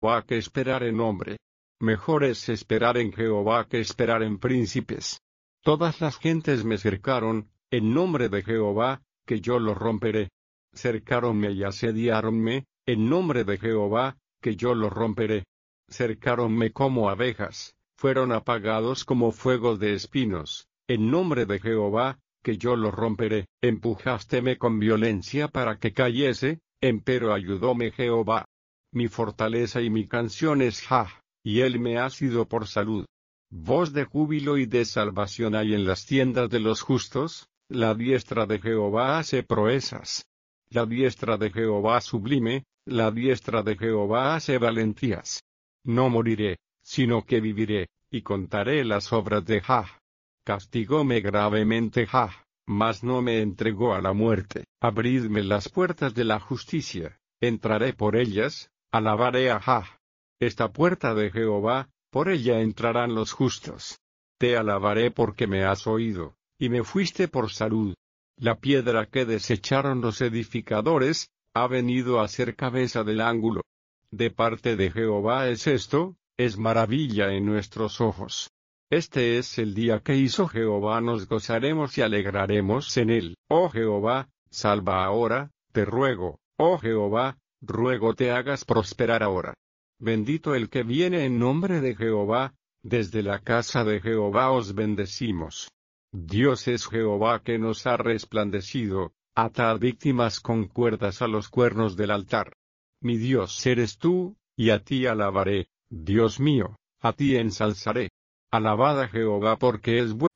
Jehová que esperar en hombre. Mejor es esperar en Jehová que esperar en príncipes. Todas las gentes me cercaron, en nombre de Jehová, que yo los romperé. Cercáronme y asediáronme, en nombre de Jehová, que yo los romperé. Cercáronme como abejas, fueron apagados como fuegos de espinos, en nombre de Jehová, que yo los romperé. Empujásteme con violencia para que cayese, empero ayudóme Jehová. Mi fortaleza y mi canción es Jah, y él me ha sido por salud. Voz de júbilo y de salvación hay en las tiendas de los justos, la diestra de Jehová hace proezas. La diestra de Jehová sublime, la diestra de Jehová hace valentías. No moriré, sino que viviré, y contaré las obras de Jah. Castigóme gravemente Jah, mas no me entregó a la muerte. Abridme las puertas de la justicia, entraré por ellas, alabaré a Jah. Esta puerta de Jehová, por ella entrarán los justos. Te alabaré porque me has oído, y me fuiste por salud. La piedra que desecharon los edificadores, ha venido a ser cabeza del ángulo. De parte de Jehová es esto, es maravilla en nuestros ojos. Este es el día que hizo Jehová, nos gozaremos y alegraremos en él. Oh Jehová, salva ahora, te ruego, oh Jehová, ruego te hagas prosperar ahora. Bendito el que viene en nombre de Jehová, desde la casa de Jehová os bendecimos. Dios es Jehová que nos ha resplandecido, atad víctimas con cuerdas a los cuernos del altar. Mi Dios eres tú, y a ti alabaré, Dios mío, a ti ensalzaré. Alabad a Jehová porque es bueno.